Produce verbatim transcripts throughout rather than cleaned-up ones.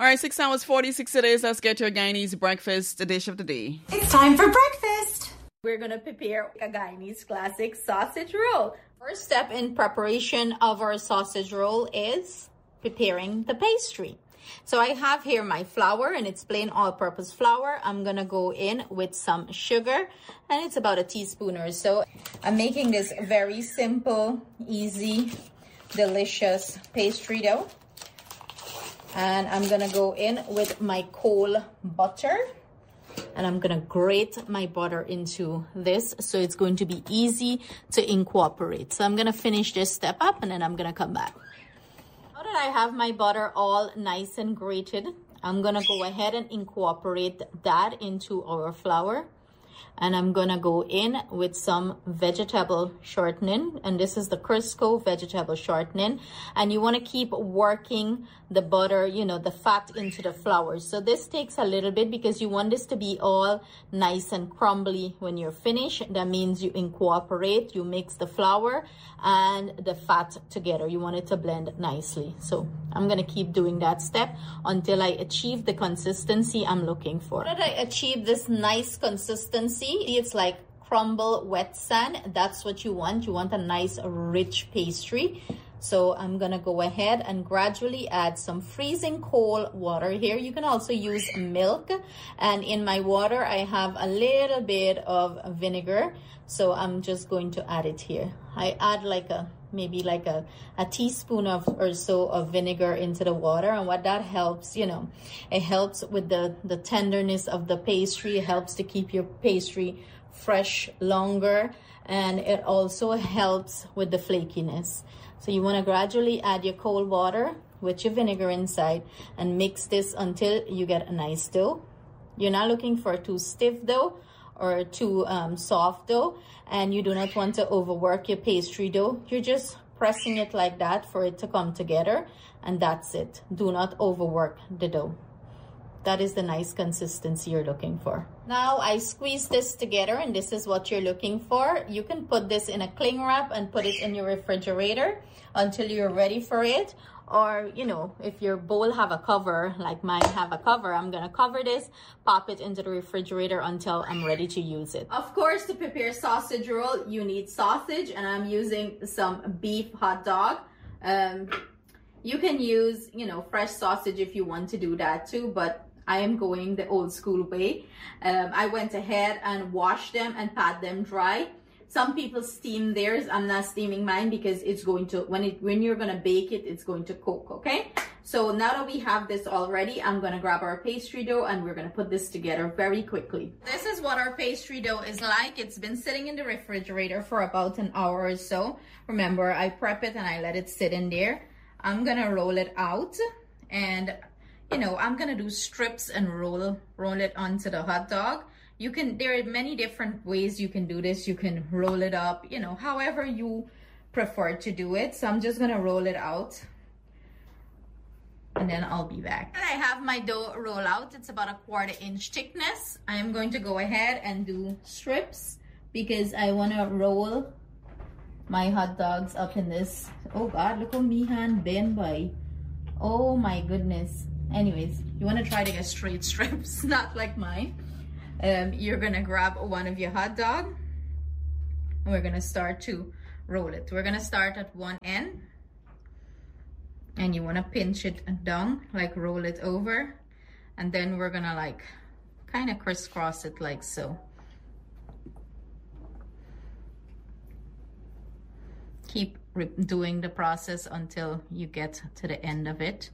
All right, six hours, forty-six it is. Let's get to a Guyanese breakfast, the dish of the day. It's time for breakfast. We're going to prepare a Guyanese classic sausage roll. First step in preparation of our sausage roll is preparing the pastry. So I have here my flour, and it's plain all-purpose flour. I'm going to go in with some sugar, and it's about a teaspoon or so. I'm making this very simple, easy, delicious pastry dough. And I'm going to go in with my cold butter. And I'm going to grate my butter into this, so it's going to be easy to incorporate. So I'm going to finish this step up, and then I'm going to come back. Now that I have my butter all nice and grated, I'm going to go ahead and incorporate that into our flour. And I'm going to go in with some vegetable shortening. And this is the Crisco vegetable shortening. And you want to keep working the butter, you know, the fat into the flour. So this takes a little bit because you want this to be all nice and crumbly when you're finished. That means you incorporate, you mix the flour and the fat together. You want it to blend nicely. So I'm going to keep doing that step until I achieve the consistency I'm looking for. Now that I achieve this nice consistency, it's like crumble wet sand. That's what you want. You want a nice rich pastry. So I'm gonna go ahead and gradually add some freezing cold water here. You can also use milk, and in my water I have a little bit of vinegar, so I'm just going to add it here. I add like a maybe like a, a teaspoon of or so of vinegar into the water, and what that helps, you know, it helps with the the tenderness of the pastry. It helps to keep your pastry fresh longer, and it also helps with the flakiness. So you want to gradually add your cold water with your vinegar inside and mix this until you get a nice dough. You're not looking for too stiff dough or too um, soft dough, and you do not want to overwork your pastry dough. You're just pressing it like that for it to come together, and that's it. Do not overwork the dough. That is the nice consistency you're looking for. Now I squeeze this together, and this is what you're looking for. You can put this in a cling wrap and put it in your refrigerator until you're ready for it. Or, you know, if your bowl have a cover, like mine have a cover, I'm gonna cover this, pop it into the refrigerator until I'm ready to use it. Of course, to prepare sausage roll, you need sausage, and I'm using some beef hot dog. Um, you can use, you know, fresh sausage if you want to do that too, but I am going the old school way. Um, I went ahead and washed them and pat them dry. Some people steam theirs. I'm not steaming mine because it's going to, when it when you're gonna bake it, it's going to cook, okay? So now that we have this all ready, I'm gonna grab our pastry dough and we're gonna put this together very quickly. This is what our pastry dough is like. It's been sitting in the refrigerator for about an hour or so. Remember, I prep it and I let it sit in there. I'm gonna roll it out, and you know, I'm gonna do strips and roll roll it onto the hot dog. You can, there are many different ways you can do this. You can roll it up, you know, however you prefer to do it. So I'm just gonna roll it out, and then I'll be back. And I have my dough roll out. It's about a quarter inch thickness. I am going to go ahead and do strips because I wanna roll my hot dogs up in this. Oh God, look at me hand bend by. Oh my goodness. Anyways, you want to try to get straight strips, not like mine. Um, you're gonna grab one of your hot dog, and we're gonna start to roll it. We're gonna start at one end, and you want to pinch it down, like roll it over, and then we're gonna like kind of crisscross it like so. Keep doing the process until you get to the end of it.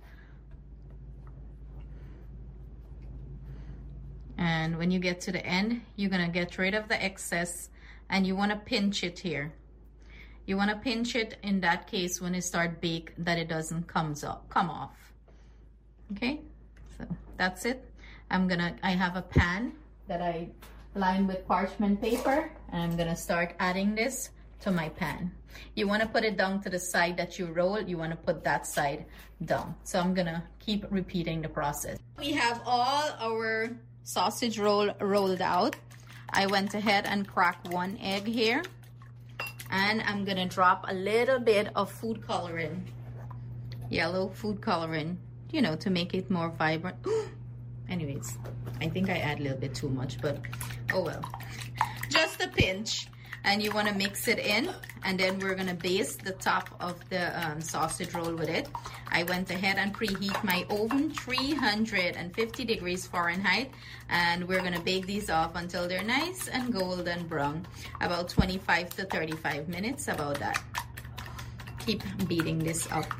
And when you get to the end, you're gonna get rid of the excess, and you wanna pinch it here. You wanna pinch it in that case when it start bake, that it doesn't comes up, come off. Okay, so that's it. I'm gonna, I have a pan that I lined with parchment paper, and I'm gonna start adding this to my pan. You wanna put it down to the side that you roll, you wanna put that side down. So I'm gonna keep repeating the process. We have all our sausage roll rolled out. I went ahead and cracked one egg here, and I'm gonna drop a little bit of food coloring, yellow food coloring, you know, to make it more vibrant. Anyways, I think I add a little bit too much, but oh well. Just a pinch. And you want to mix it in, and then we're going to baste the top of the um, sausage roll with it. I went ahead and preheat my oven, three hundred fifty degrees Fahrenheit, and we're going to bake these off until they're nice and golden brown. About twenty-five to thirty-five minutes, about that. Keep beating this up.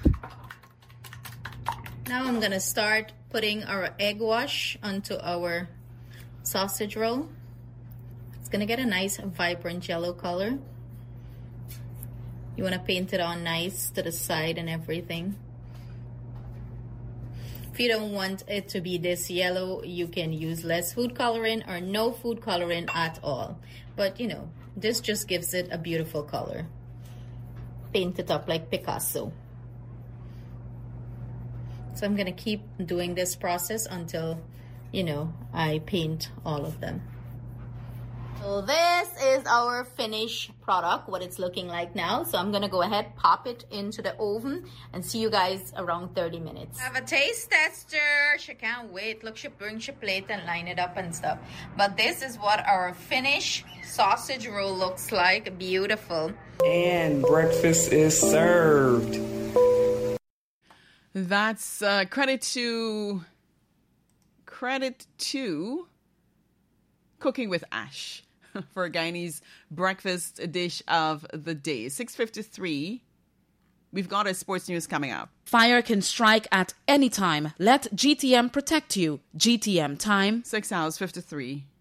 Now I'm going to start putting our egg wash onto our sausage roll. It's gonna get a nice vibrant yellow color. You want to paint it on nice to the side and everything. If you don't want it to be this yellow, you can use less food coloring or no food coloring at all. But you know, this just gives it a beautiful color. Paint it up like Picasso. So I'm gonna keep doing this process until, you know, I paint all of them. So this is our finished product, what it's looking like now. So I'm gonna go ahead, pop it into the oven, and see you guys around thirty minutes. I have a taste tester. She can't wait. Look, she brings your plate and line it up and stuff. But this is what our finished sausage roll looks like. Beautiful. And breakfast is served. That's uh, credit to credit to Cooking with Ash for Guyanese breakfast dish of the day. six fifty-three. We've got a sports news coming up. Fire can strike at any time. Let G T M protect you. G T M time. six hours fifty-three.